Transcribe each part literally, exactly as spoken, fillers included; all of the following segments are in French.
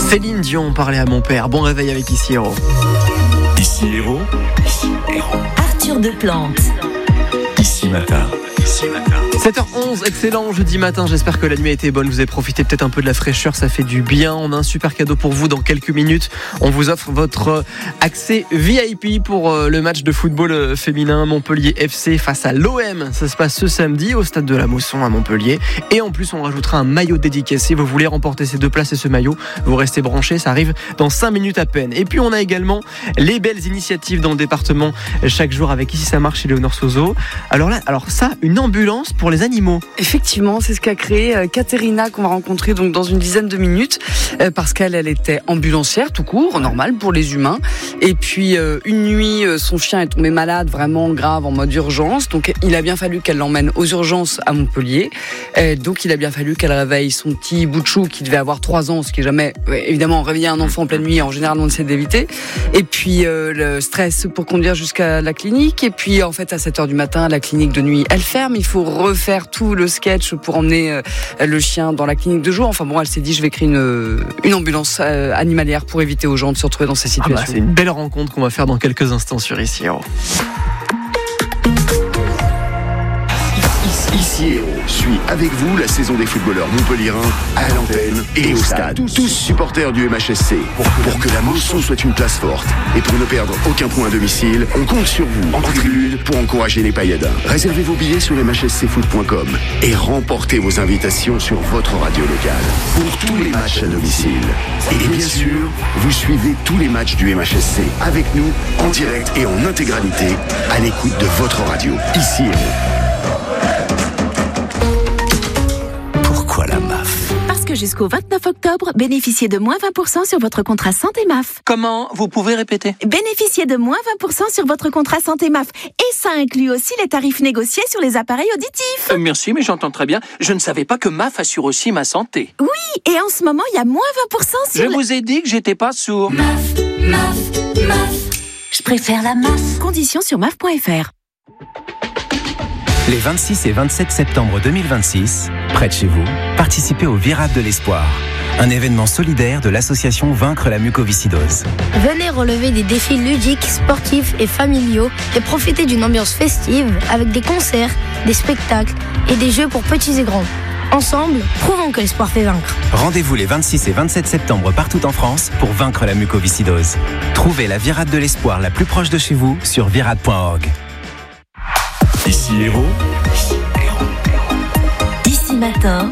Céline Dion parlait à mon père. Bon réveil avec Ici Héros. Ici Héros. Ici Héros. Arthur Deplante. Ici Matin. Ici Matin. sept heures onze, excellent jeudi matin, j'espère que la nuit a été bonne, vous avez profité peut-être un peu de la fraîcheur, ça fait du bien. On a un super cadeau pour vous dans quelques minutes. On vous offre votre accès V I P pour le match de football féminin Montpellier F C face à l'O M. Ça se passe ce samedi au stade de la Mosson à Montpellier. Et en plus on rajoutera un maillot dédicacé. Vous voulez remporter ces deux places et ce maillot, vous restez branchés, ça arrive dans cinq minutes à peine. Et puis on a également les belles initiatives dans le département chaque jour avec Ici ça marche chez Léonore Sozo. Alors là, alors ça, une ambulance pour les animaux. Effectivement, c'est ce qu'a créé euh, Katerina qu'on va rencontrer donc dans une dizaine de minutes euh, parce qu'elle elle était ambulancière tout court, normal pour les humains. Et puis euh, une nuit, euh, son chien est tombé malade, vraiment grave, en mode urgence. Donc il a bien fallu qu'elle l'emmène aux urgences à Montpellier. Euh, donc il a bien fallu qu'elle réveille son petit bout de chou qui devait avoir trois ans, ce qui est jamais, ouais, évidemment, réveiller un enfant en pleine nuit, en général on essaie d'éviter. Et puis euh, le stress pour conduire jusqu'à la clinique. Et puis en fait à sept heures du matin, la clinique de nuit elle ferme. Il faut refaire tout le sketch pour emmener euh, le chien dans la clinique de jour. Enfin bon, elle s'est dit je vais créer une, une ambulance euh, animalière pour éviter aux gens de se retrouver dans ces situations. Ah bah, c'est une belle rencontre qu'on va faire dans quelques instants sur Ici Héros. Ici Héros suit avec vous la saison des footballeurs montpelliérains à l'antenne et au stade. Tous supporters du M H S C. Pour que la Mosson soit une place forte et pour ne perdre aucun point à domicile, on compte sur vous en tribune pour encourager les Pailladins. Réservez vos billets sur m h s c foot point com et remportez vos invitations sur votre radio locale pour tous les matchs à domicile. Et bien sûr, vous suivez tous les matchs du M H S C avec nous en direct et en intégralité à l'écoute de votre radio. Ici Héros. Pourquoi la M A F ? Parce que jusqu'au vingt-neuf octobre, bénéficiez de moins vingt pour cent sur votre contrat santé M A F. Comment ? Vous pouvez répéter ? Bénéficiez de moins vingt pour cent sur votre contrat santé M A F. Et ça inclut aussi les tarifs négociés sur les appareils auditifs. Euh, merci, mais j'entends très bien. Je ne savais pas que M A F assure aussi ma santé. Oui, et en ce moment, il y a moins vingt pour cent sur... Je le... vous ai dit que j'étais pas sourd. M A F, M A F, M A F. Je préfère la M A F. Conditions sur M A F point F R. Les vingt-six et vingt-sept septembre deux mille vingt-six, près de chez vous, participez au Virade de l'Espoir, un événement solidaire de l'association Vaincre la mucoviscidose. Venez relever des défis ludiques, sportifs et familiaux et profitez d'une ambiance festive avec des concerts, des spectacles et des jeux pour petits et grands. Ensemble, prouvons que l'espoir fait vaincre. Rendez-vous les vingt-six et vingt-sept septembre partout en France pour vaincre la mucoviscidose. Trouvez la Virade de l'Espoir la plus proche de chez vous sur virade point org. Ici Héros. Ici Matin.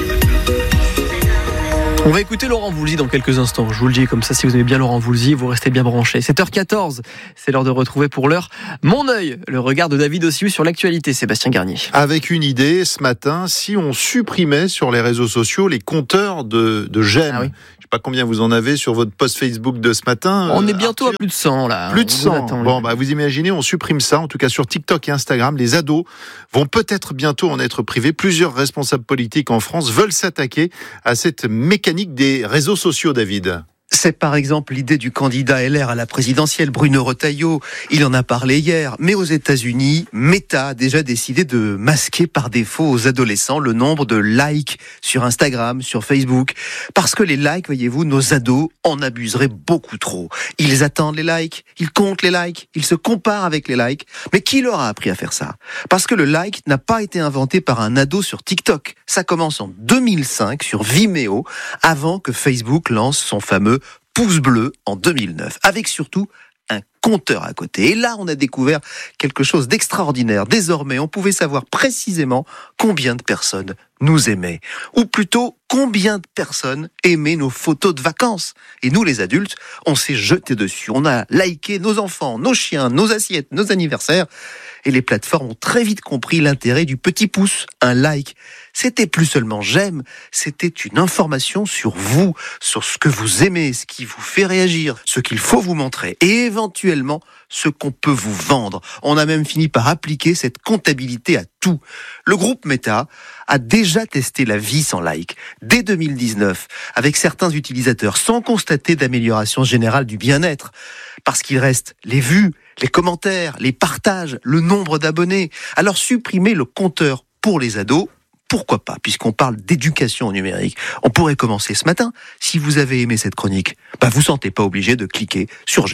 On va écouter Laurent Voulzy dans quelques instants. Je vous le dis comme ça, si vous aimez bien Laurent Voulzy, vous restez bien branchés. sept heures quatorze, c'est l'heure de retrouver pour l'heure Mon œil, le regard de David Ossiou sur l'actualité. Sébastien Garnier. Avec une idée ce matin, si on supprimait sur les réseaux sociaux les compteurs de, de j'aime. Ah oui. Je sais pas combien vous en avez sur votre post Facebook de ce matin. On est bientôt Arthur. À plus de cent là. Plus de cent. Vous attend, bon, bah, vous imaginez, on supprime ça. En tout cas, sur TikTok et Instagram, les ados vont peut-être bientôt en être privés. Plusieurs responsables politiques en France veulent s'attaquer à cette mécanique des réseaux sociaux, David. C'est par exemple l'idée du candidat L R à la présidentielle, Bruno Retailleau. Il en a parlé hier. Mais aux États-Unis, Meta a déjà décidé de masquer par défaut aux adolescents le nombre de likes sur Instagram, sur Facebook. Parce que les likes, voyez-vous, nos ados en abuseraient beaucoup trop. Ils attendent les likes, ils comptent les likes, ils se comparent avec les likes. Mais qui leur a appris à faire ça ? Parce que le like n'a pas été inventé par un ado sur TikTok. Ça commence en deux mille cinq sur Vimeo, avant que Facebook lance son fameux pouce bleu en deux mille neuf, avec surtout un compteur à côté. Et là, on a découvert quelque chose d'extraordinaire. Désormais, on pouvait savoir précisément combien de personnes nous aimaient. Ou plutôt, combien de personnes aimaient nos photos de vacances. Et nous, les adultes, on s'est jeté dessus. On a liké nos enfants, nos chiens, nos assiettes, nos anniversaires. Et les plateformes ont très vite compris l'intérêt du petit pouce, un like. C'était plus seulement j'aime, c'était une information sur vous, sur ce que vous aimez, ce qui vous fait réagir, ce qu'il faut vous montrer et éventuellement ce qu'on peut vous vendre. On a même fini par appliquer cette comptabilité à tout. Le groupe Meta a déjà testé la vie sans like dès deux mille dix-neuf avec certains utilisateurs sans constater d'amélioration générale du bien-être. Parce qu'il reste les vues, les commentaires, les partages, le nombre d'abonnés. Alors supprimez le compteur pour les ados, pourquoi pas, puisqu'on parle d'éducation au numérique, on pourrait commencer ce matin. Si vous avez aimé cette chronique, bah vous sentez pas obligé de cliquer sur j'aime.